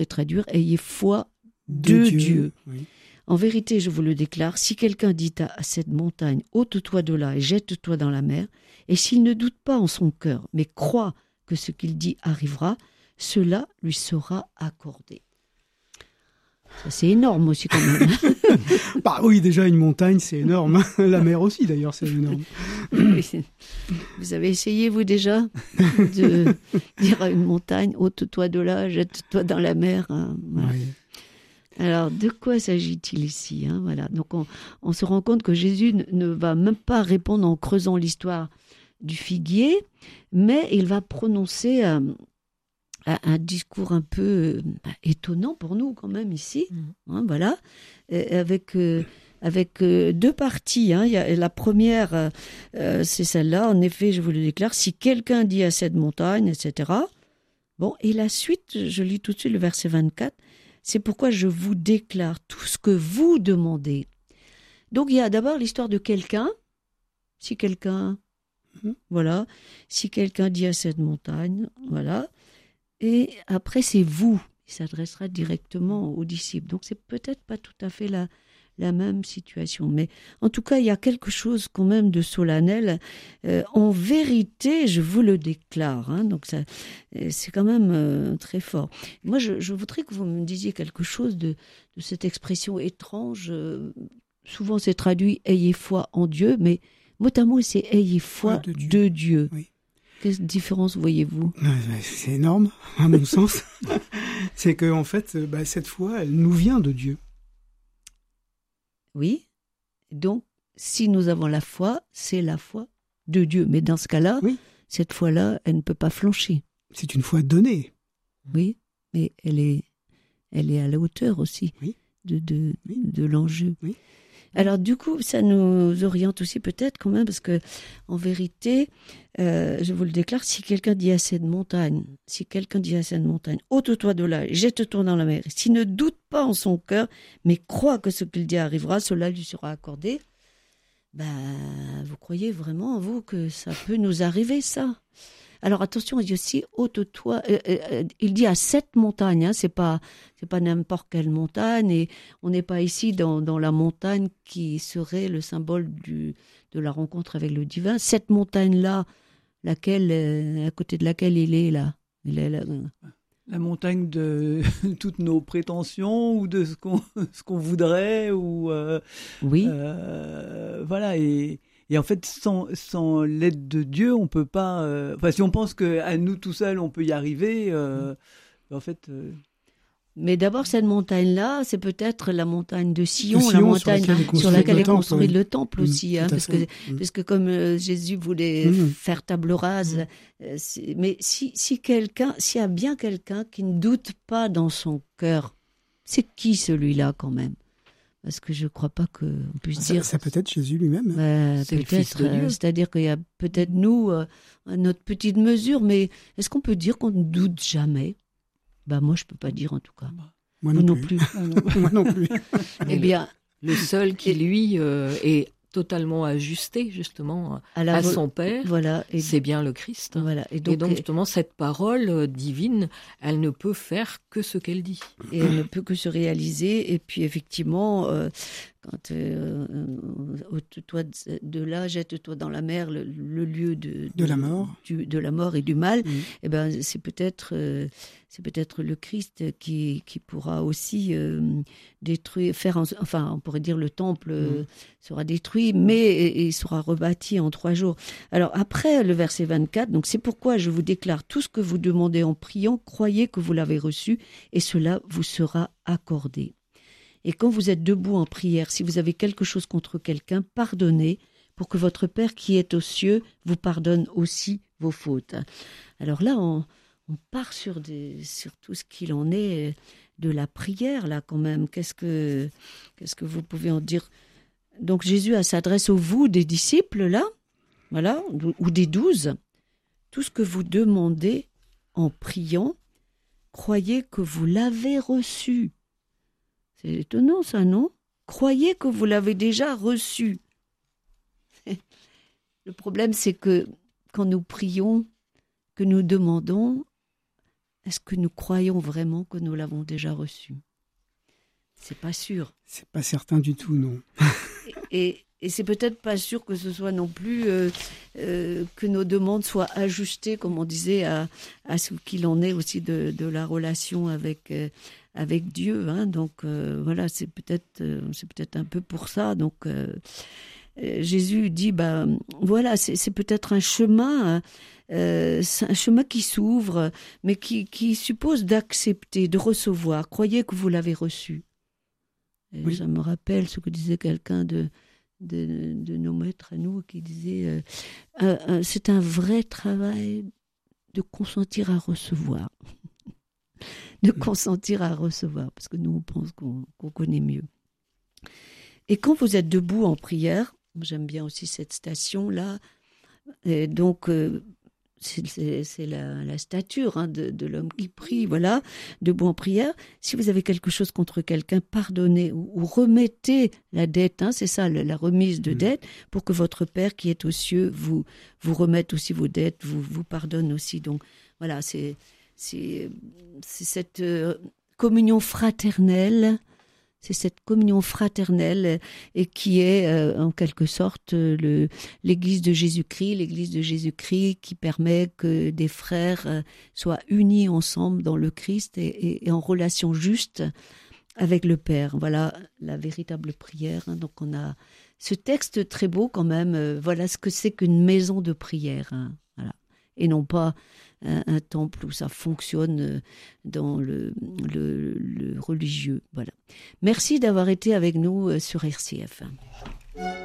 traduire « ayez foi de Dieu ». Oui. En vérité, je vous le déclare, si quelqu'un dit à cette montagne « ôte-toi de là et jette-toi dans la mer », et s'il ne doute pas en son cœur, mais croit que ce qu'il dit arrivera, cela lui sera accordé. Ça, c'est énorme aussi quand même. Bah oui, déjà une montagne, c'est énorme. La mer aussi, d'ailleurs, c'est énorme. Vous avez essayé, vous, déjà, de dire à une montagne « ôte-toi de là, jette-toi dans la mer ». Voilà. Oui. Alors, de quoi s'agit-il ici, voilà. Donc, on se rend compte que Jésus ne va même pas répondre en creusant l'histoire du figuier, mais il va prononcer un discours un peu étonnant pour nous quand même ici, voilà, avec deux parties. Il y a la première, c'est celle-là. En effet, je vous le déclare, si quelqu'un dit à cette montagne, etc. Bon, et la suite, je lis tout de suite le verset 24. C'est pourquoi je vous déclare tout ce que vous demandez. Donc, il y a d'abord l'histoire de quelqu'un. Si quelqu'un, voilà, si quelqu'un dit à cette montagne, voilà. Et après, c'est vous. Il s'adressera directement aux disciples. Donc, c'est peut-être pas tout à fait la même situation. Mais en tout cas, il y a quelque chose quand même de solennel. En vérité, je vous le déclare. Donc, ça, c'est quand même très fort. Moi, je voudrais que vous me disiez quelque chose de cette expression étrange. Souvent, c'est traduit « ayez foi en Dieu », mais mot à mot, c'est « ayez foi de Dieu ». Oui. Quelle différence voyez-vous ? C'est énorme, à mon sens. C'est qu'en fait, cette foi, elle nous vient de Dieu. Oui. Donc, si nous avons la foi, c'est la foi de Dieu. Mais dans ce cas-là, cette foi-là, elle ne peut pas flancher. C'est une foi donnée. Oui, mais elle est à la hauteur aussi de l'enjeu. Oui. Alors du coup, ça nous oriente aussi peut-être quand même, parce que en vérité, je vous le déclare, si quelqu'un dit à cette montagne, ôte-toi de là, jette-toi dans la mer, s'il ne doute pas en son cœur, mais croit que ce qu'il dit arrivera, cela lui sera accordé. Vous croyez vraiment, vous, que ça peut nous arriver, ça ? Alors attention, il dit aussi ôte-toi. Il dit à cette montagne, c'est pas n'importe quelle montagne, et on n'est pas ici dans la montagne qui serait le symbole de la rencontre avec le divin. Cette montagne-là, à côté de laquelle il est là. La montagne de toutes nos prétentions ou de ce qu'on voudrait ou oui. Voilà. Et en fait, sans l'aide de Dieu, on peut pas. Si on pense qu'à nous tout seuls, on peut y arriver, en fait. Mais d'abord, cette montagne-là, c'est peut-être la montagne de Sion, Sion, la montagne sur laquelle est construit le temple aussi, parce que comme Jésus voulait faire table rase, mais s'il y a bien quelqu'un qui ne doute pas dans son cœur, c'est qui celui-là quand même ? Parce que je ne crois pas qu'on puisse dire... Ça peut être Jésus lui-même. C'est le Fils de Dieu. C'est-à-dire qu'il y a peut-être nous, à notre petite mesure, mais est-ce qu'on peut dire qu'on ne doute jamais ? Moi, je ne peux pas dire en tout cas. Moi non plus. Moi non plus. Eh bien, le seul qui, lui, est totalement ajusté, justement, à son Père, voilà, c'est bien le Christ. Voilà, et donc, justement, cette parole divine, elle ne peut faire que ce qu'elle dit. Et elle ne peut que se réaliser. Et puis, effectivement, quand ôte-toi de là, jette-toi dans la mer, le lieu de la mort, de la mort et du mal, eh ben, c'est peut-être le Christ qui pourra aussi détruire, on pourrait dire le temple sera détruit, mais il sera rebâti en 3 jours. Alors après le verset 24, donc c'est pourquoi je vous déclare tout ce que vous demandez en priant, croyez que vous l'avez reçu et cela vous sera accordé. Et quand vous êtes debout en prière, si vous avez quelque chose contre quelqu'un, pardonnez pour que votre Père qui est aux cieux vous pardonne aussi vos fautes. Alors là, on part sur tout ce qu'il en est de la prière, là, quand même. Qu'est-ce que vous pouvez en dire ? Donc Jésus s'adresse au vous des disciples, là, voilà, ou des 12. Tout ce que vous demandez en priant, croyez que vous l'avez reçu. C'est étonnant, ça, non ? Croyez que vous l'avez déjà reçu. Le problème, c'est que quand nous prions, que nous demandons, est-ce que nous croyons vraiment que nous l'avons déjà reçu? C'est pas sûr. C'est pas certain du tout, non. Et c'est peut-être pas sûr que ce soit non plus que nos demandes soient ajustées, comme on disait, à ce qu'il en est aussi de la relation avec Dieu. Hein. Donc voilà, c'est peut-être un peu pour ça. Donc Jésus dit, voilà, c'est peut-être un chemin. C'est un chemin qui s'ouvre, mais qui suppose d'accepter, de recevoir. Croyez que vous l'avez reçu. Oui. Ça me rappelle ce que disait quelqu'un de nos maîtres à nous, qui disait c'est un vrai travail de consentir à recevoir. De consentir à recevoir, parce que nous, on pense qu'on connaît mieux. Et quand vous êtes debout en prière, j'aime bien aussi cette station-là, et donc c'est la stature de l'homme qui prie, voilà, debout en prière. Si vous avez quelque chose contre quelqu'un, pardonnez ou remettez la dette, c'est ça, la remise de dette, pour que votre Père qui est aux cieux vous remette aussi vos dettes, vous pardonne aussi. Donc voilà, c'est cette communion fraternelle. C'est cette communion fraternelle et qui est en quelque sorte l'Église de Jésus-Christ qui permet que des frères soient unis ensemble dans le Christ et en relation juste avec le Père. Voilà la véritable prière. Hein. Donc on a ce texte très beau quand même. Voilà ce que c'est qu'une maison de prière. Hein. Voilà. Et non pas un temple où ça fonctionne dans le religieux. Voilà. Merci d'avoir été avec nous sur RCF.